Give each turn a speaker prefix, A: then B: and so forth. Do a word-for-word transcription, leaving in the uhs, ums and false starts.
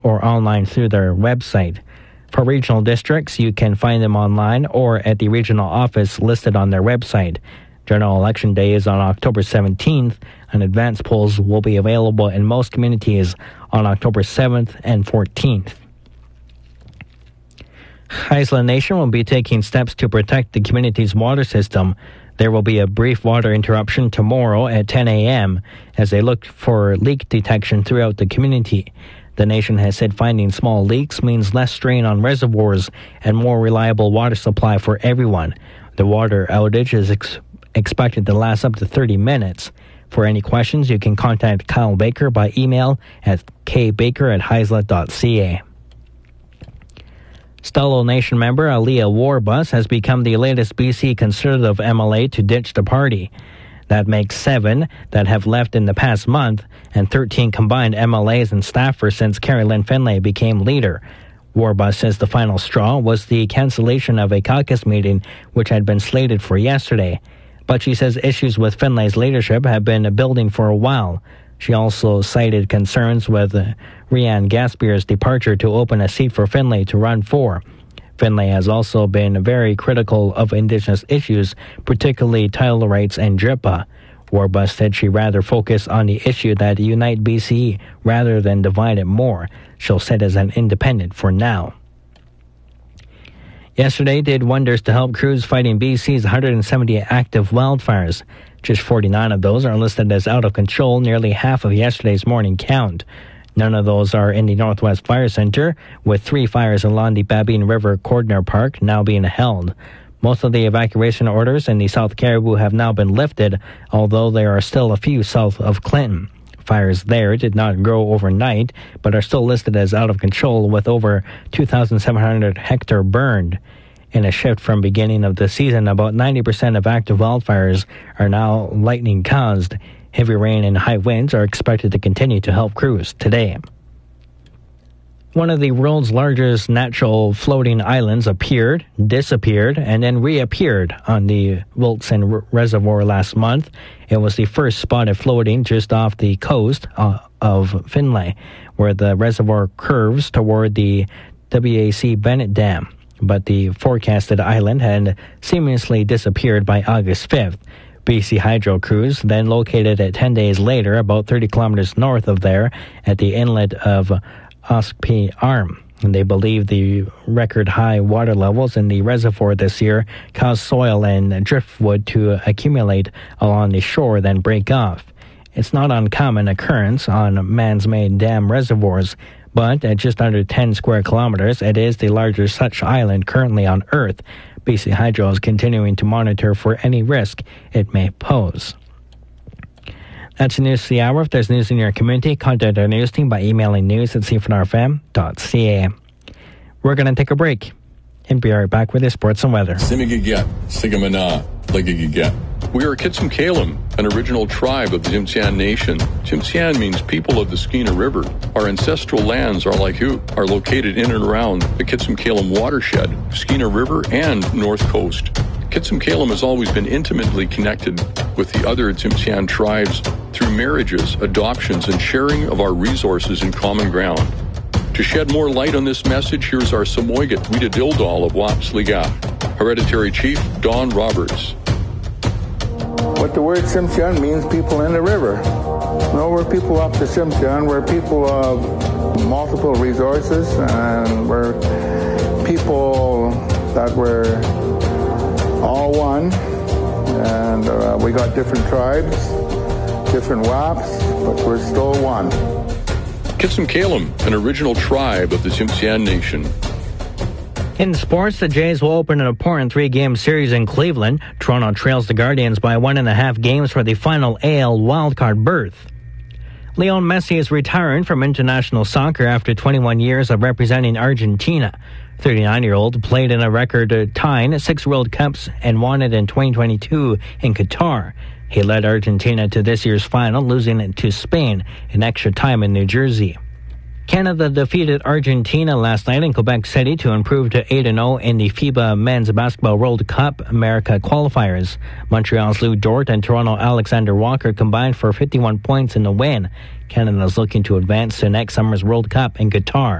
A: or online through their website. For regional districts, you can find them online or at the regional office listed on their website. General Election Day is on October seventeenth, and advance polls will be available in most communities on October seventh and fourteenth. Haisla Nation will be taking steps to protect the community's water system. There will be a brief water interruption tomorrow at ten a.m. as they look for leak detection throughout the community. The nation has said finding small leaks means less strain on reservoirs and more reliable water supply for everyone. The water outage is ex- expected to last up to thirty minutes. For any questions, you can contact Kyle Baker by email at k baker at haisla dot c a. Stelo Nation member Aliyah Warbus has become the latest B C Conservative M L A to ditch the party. That makes seven that have left in the past month and thirteen combined M L As and staffers since Carrie Lynn Finlay became leader. Warbus says the final straw was the cancellation of a caucus meeting which had been slated for yesterday. But she says issues with Finlay's leadership have been building for a while. She also cited concerns with Rianne Gaspier's departure to open a seat for Finlay to run for. Finlay has also been very critical of Indigenous issues, particularly title rights and D R I P A. Warbus said she'd rather focus on the issue that unite B C rather than divide it more. She'll sit as an independent for now. Yesterday did wonders to help crews fighting B C's one hundred seventy active wildfires. Just forty-nine of those are listed as out of control, nearly half of yesterday's morning count. None of those are in the Northwest Fire Center, with three fires along the Babine River Cordner Park now being held. Most of the evacuation orders in the South Caribou have now been lifted, although there are still a few south of Clinton. Fires there did not grow overnight, but are still listed as out of control, with over two thousand seven hundred hectares burned. In a shift from beginning of the season, about ninety percent of active wildfires are now lightning-caused. Heavy rain and high winds are expected to continue to help crews today. One of the world's largest natural floating islands appeared, disappeared, and then reappeared on the Wilson R- Reservoir last month. It was the first spotted floating just off the coast uh, of Finlay, where the reservoir curves toward the W A C Bennett Dam. But the forecasted island had seamlessly disappeared by August fifth. B C Hydro crews then located it ten days later, about thirty kilometers north of there, at the inlet of Oskpee Arm. And they believe the record high water levels in the reservoir this year caused soil and driftwood to accumulate along the shore, then break off. It's not an uncommon occurrence on man's-made dam reservoirs, but at just under ten square kilometers, it is the largest such island currently on Earth. B C Hydro is continuing to monitor for any risk it may pose. That's the news for the hour. If there's news in your community, contact our news team by emailing news at c f n r f m dot c a. We're going to take a break and be right back with your sports and weather.
B: We are Kitsum Kalim, an original tribe of the Tsimshian Nation. Tsimshian means people of the Skeena River. Our ancestral lands are like who are located in and around the Kitsum Kalim watershed, Skeena River, and North Coast. Kitsum Kalim has always been intimately connected with the other Tsimshian tribes through marriages, adoptions, and sharing of our resources and common ground. To shed more light on this message, here's our Samoygat Wida Dildal of Wapsliga, Hereditary Chief Don Roberts.
C: What the word Tsimshian means, people in the river. No, we're people up the Tsimshian. We're people of multiple resources, and we're people that we're all one. And uh, we got different tribes, different W A Ps, but we're still one.
B: Kitsum Kalim, an original tribe of the Tsimshian Nation.
A: In sports, the Jays will open an important three-game series in Cleveland. Toronto trails the Guardians by one and a half games for the final A L wildcard berth. Lionel Messi is retiring from international soccer after twenty-one years of representing Argentina. thirty-nine-year-old played in a record-tying six World Cups and won it in twenty twenty-two in Qatar. He led Argentina to this year's final, losing it to Spain in extra time in New Jersey. Canada defeated Argentina last night in Quebec City to improve to eight and oh in the FIBA Men's Basketball World Cup America qualifiers. Montreal's Lou Dort and Toronto Alexander Walker combined for fifty-one points in the win. Canada is looking to advance to next summer's World Cup in Qatar.